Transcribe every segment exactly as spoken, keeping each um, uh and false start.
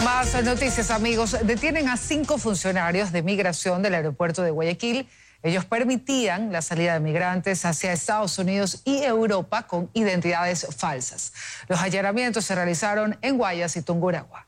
Más noticias, amigos. Detienen a cinco funcionarios de migración del aeropuerto de Guayaquil. Ellos permitían la salida de migrantes hacia Estados Unidos y Europa con identidades falsas. Los allanamientos se realizaron en Guayas y Tungurahua.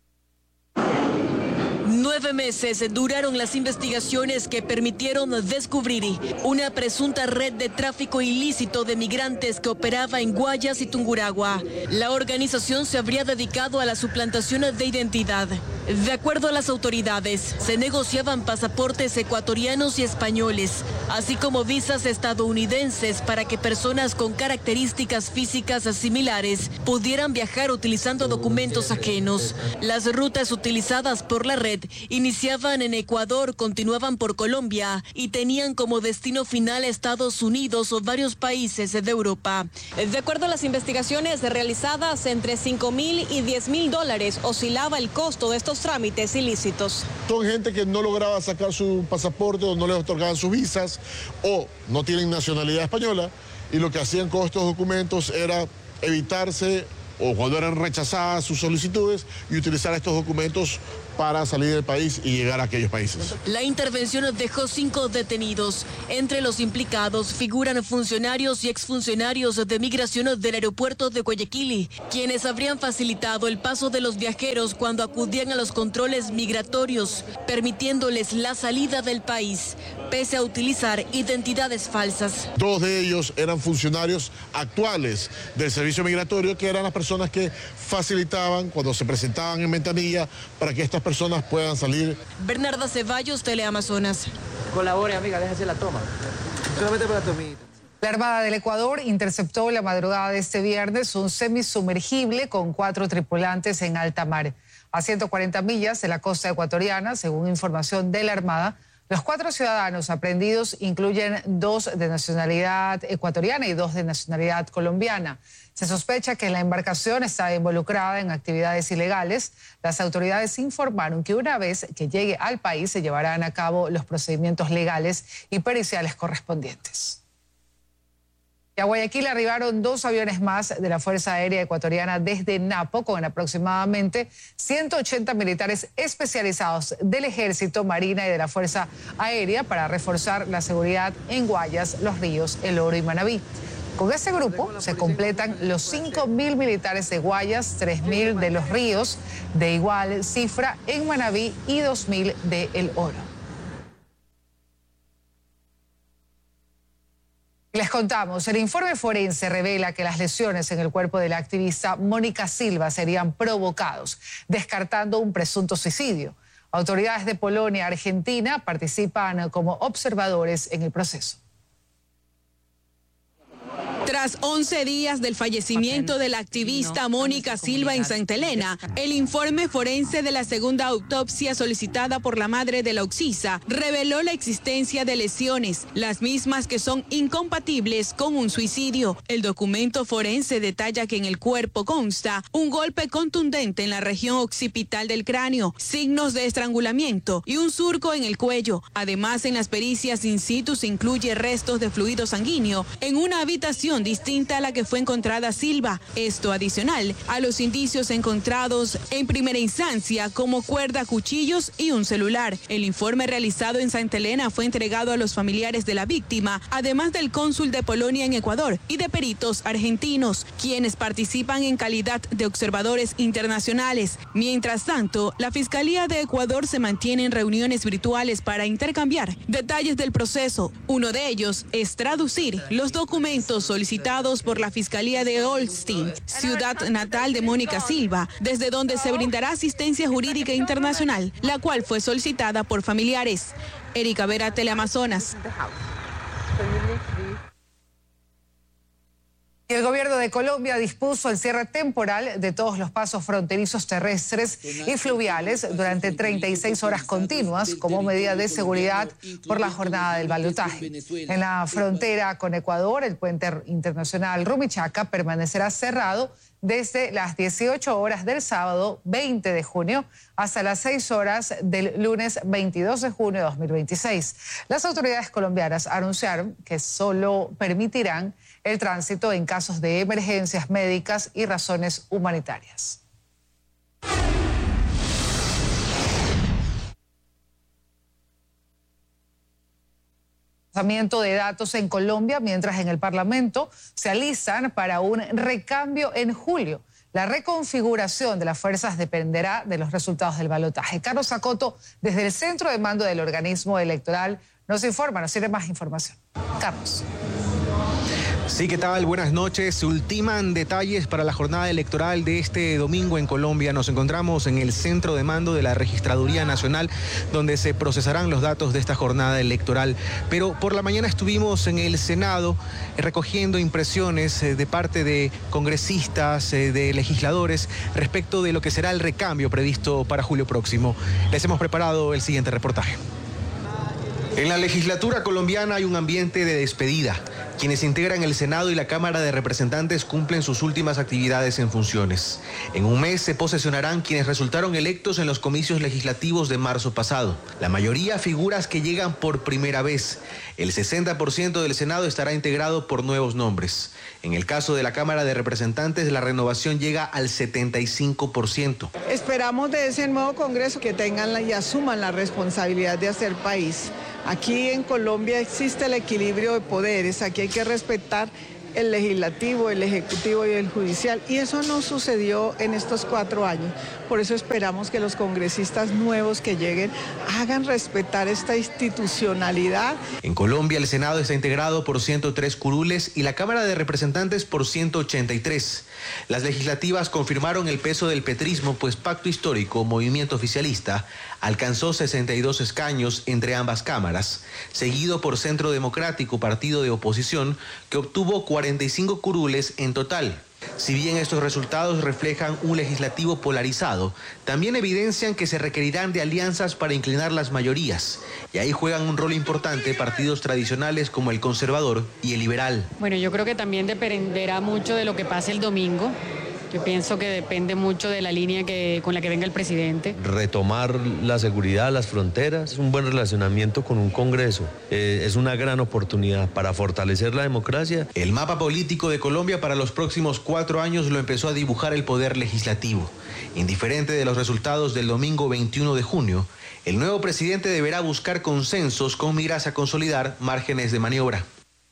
Nueve meses duraron las investigaciones que permitieron descubrir una presunta red de tráfico ilícito de migrantes que operaba en Guayas y Tungurahua. La organización se habría dedicado a la suplantación de identidad. De acuerdo a las autoridades, se negociaban pasaportes ecuatorianos y españoles, así como visas estadounidenses para que personas con características físicas similares pudieran viajar utilizando documentos ajenos. Las rutas utilizadas por la red iniciaban en Ecuador, continuaban por Colombia y tenían como destino final Estados Unidos o varios países de Europa. De acuerdo a las investigaciones realizadas, entre cinco mil y diez mil dólares oscilaba el costo de estos trámites ilícitos. Son gente que no lograba sacar su pasaporte o no les otorgaban sus visas o no tienen nacionalidad española, y lo que hacían con estos documentos era evitarse o cuando eran rechazadas sus solicitudes y utilizar estos documentos para salir del país y llegar a aquellos países. La intervención dejó cinco detenidos. Entre los implicados figuran funcionarios y exfuncionarios de migración del aeropuerto de Guayaquil, quienes habrían facilitado el paso de los viajeros cuando acudían a los controles migratorios, permitiéndoles la salida del país, pese a utilizar identidades falsas. Dos de ellos eran funcionarios actuales del servicio migratorio, que eran las personas que facilitaban cuando se presentaban en ventanilla para que estas personas puedan salir. Bernarda Ceballos, Teleamazonas. Colabore, amiga, déjase la toma. Solamente para la tomita. La Armada del Ecuador interceptó la madrugada de este viernes un semisumergible con cuatro tripulantes en alta mar, a ciento cuarenta millas de la costa ecuatoriana, según información de la Armada. Los cuatro ciudadanos aprehendidos incluyen dos de nacionalidad ecuatoriana y dos de nacionalidad colombiana. Se sospecha que la embarcación está involucrada en actividades ilegales. Las autoridades informaron que una vez que llegue al país se llevarán a cabo los procedimientos legales y periciales correspondientes. Y a Guayaquil arribaron dos aviones más de la Fuerza Aérea Ecuatoriana desde Napo, con aproximadamente ciento ochenta militares especializados del Ejército, Marina y de la Fuerza Aérea para reforzar la seguridad en Guayas, Los Ríos, El Oro y Manabí. Con este grupo se completan los cinco mil militares de Guayas, tres mil de Los Ríos, de igual cifra en Manabí y dos mil de El Oro. Les contamos, el informe forense revela que las lesiones en el cuerpo de la activista Mónica Silva serían provocados, descartando un presunto suicidio. Autoridades de Polonia y Argentina participan como observadores en el proceso. Tras once días del fallecimiento de la activista Mónica Silva en Santa Elena, el informe forense de la segunda autopsia solicitada por la madre de la occisa reveló la existencia de lesiones, las mismas que son incompatibles con un suicidio. El documento forense detalla que en el cuerpo consta un golpe contundente en la región occipital del cráneo, signos de estrangulamiento y un surco en el cuello. Además, en las pericias in situ se incluye restos de fluido sanguíneo en una habitación distinta a la que fue encontrada Silva. Esto adicional a los indicios encontrados en primera instancia como cuerda, cuchillos y un celular. El informe realizado en Santa Elena fue entregado a los familiares de la víctima, además del cónsul de Polonia en Ecuador y de peritos argentinos, quienes participan en calidad de observadores internacionales. Mientras tanto, la Fiscalía de Ecuador se mantiene en reuniones virtuales para intercambiar detalles del proceso. Uno de ellos es traducir los documentos solicitados por la Fiscalía de Holstein, ciudad natal de Mónica Silva, desde donde se brindará asistencia jurídica internacional, la cual fue solicitada por familiares. Erika Vera, Teleamazonas. Y el gobierno de Colombia dispuso el cierre temporal de todos los pasos fronterizos terrestres y fluviales durante treinta y seis horas continuas como medida de seguridad por la jornada del balotaje. En la frontera con Ecuador, el puente internacional Rumichaca permanecerá cerrado desde las dieciocho horas del sábado veinte de junio hasta las seis horas del lunes veintidós de junio de dos mil veintiséis. Las autoridades colombianas anunciaron que solo permitirán el tránsito en casos de emergencias médicas y razones humanitarias. procesamiento de datos en Colombia, mientras en el Parlamento se alistan para un recambio en julio. La reconfiguración de las fuerzas dependerá de los resultados del balotaje. Carlos Acoto, desde el centro de mando del organismo electoral, nos informa, nos tiene más información. Carlos. Sí, ¿qué tal? Buenas noches. Se ultiman detalles para la jornada electoral de este domingo en Colombia. Nos encontramos en el centro de mando de la Registraduría Nacional, donde se procesarán los datos de esta jornada electoral. Pero por la mañana estuvimos en el Senado eh, recogiendo impresiones eh, de parte de congresistas, eh, de legisladores, respecto de lo que será el recambio previsto para julio próximo. Les hemos preparado el siguiente reportaje. En la legislatura colombiana hay un ambiente de despedida. Quienes integran el Senado y la Cámara de Representantes cumplen sus últimas actividades en funciones. En un mes se posesionarán quienes resultaron electos en los comicios legislativos de marzo pasado. La mayoría figuras que llegan por primera vez. El sesenta por ciento del Senado estará integrado por nuevos nombres. En el caso de la Cámara de Representantes, la renovación llega al setenta y cinco por ciento. Esperamos de ese nuevo Congreso que tengan la, y asuman la responsabilidad de hacer país. Aquí en Colombia existe el equilibrio de poderes, aquí hay que respetar el legislativo, el ejecutivo y el judicial, y eso no sucedió en estos cuatro años. Por eso esperamos que los congresistas nuevos que lleguen hagan respetar esta institucionalidad. En Colombia el Senado está integrado por ciento tres curules y la Cámara de Representantes por ciento ochenta y tres. Las legislativas confirmaron el peso del petrismo, pues Pacto Histórico, movimiento oficialista, alcanzó sesenta y dos escaños entre ambas cámaras, seguido por Centro Democrático, partido de oposición, que obtuvo cuarenta y cinco curules en total. Si bien estos resultados reflejan un legislativo polarizado, también evidencian que se requerirán de alianzas para inclinar las mayorías. Y ahí juegan un rol importante partidos tradicionales como el conservador y el liberal. Bueno, yo creo que también dependerá mucho de lo que pase el domingo. Yo pienso que depende mucho de la línea que, con la que venga el presidente. Retomar la seguridad, las fronteras, un buen relacionamiento con un Congreso. Eh, es una gran oportunidad para fortalecer la democracia. El mapa político de Colombia para los próximos cuatro años lo empezó a dibujar el Poder Legislativo. Indiferente de los resultados del domingo veintiuno de junio, el nuevo presidente deberá buscar consensos con miras a consolidar márgenes de maniobra.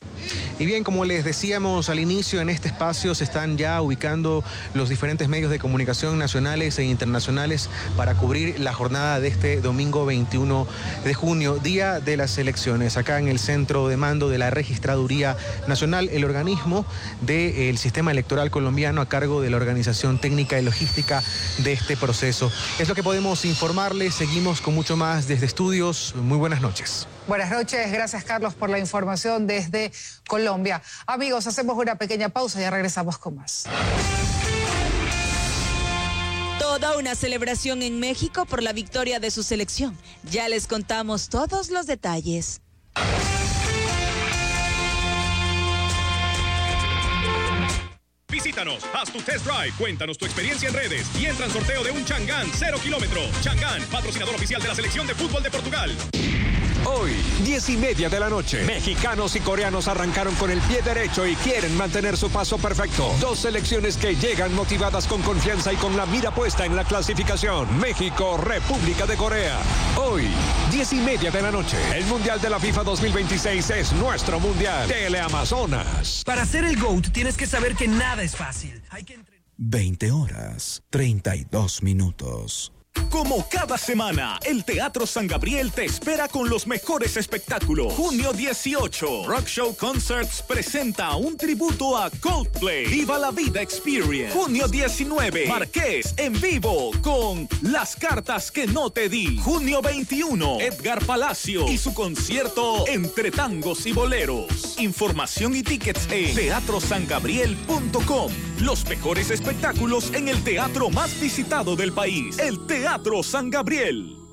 Y bien, como les decíamos al inicio, en este espacio se están ya ubicando los diferentes medios de comunicación nacionales e internacionales para cubrir la jornada de este domingo veintiuno de junio, día de las elecciones, acá en el centro de mando de la Registraduría Nacional, el organismo del sistema electoral colombiano a cargo de la organización técnica y logística de este proceso. Es lo que podemos informarles, seguimos con mucho más desde estudios. Muy buenas noches. Buenas noches, gracias Carlos por la información desde Colombia. Amigos, hacemos una pequeña pausa y ya regresamos con más. Toda una celebración en México por la victoria de su selección. Ya les contamos todos los detalles. Visítanos, haz tu test drive, cuéntanos tu experiencia en redes y entra en sorteo de un Chang'an cero kilómetro. Chang'an, patrocinador oficial de la selección de fútbol de Portugal. Hoy, diez y media de la noche, mexicanos y coreanos arrancaron con el pie derecho y quieren mantener su paso perfecto. Dos selecciones que llegan motivadas con confianza y con la mira puesta en la clasificación. México, República de Corea. Hoy, diez y media de la noche, el Mundial de la FIFA dos mil veintiséis es nuestro Mundial. Teleamazonas. Para ser el GOAT tienes que saber que nada es fácil. Hay que entre... veinte horas, treinta y dos minutos. Como cada semana, el Teatro San Gabriel te espera con los mejores espectáculos. Junio dieciocho, Rock Show Concerts presenta un tributo a Coldplay. Viva la Vida Experience. Junio diecinueve, Marqués en vivo con Las Cartas que no te di. Junio veintiuno, Edgar Palacio y su concierto Entre Tangos y Boleros. Información y tickets en teatro san gabriel punto com. Los mejores espectáculos en el teatro más visitado del país, el Teatro San Gabriel.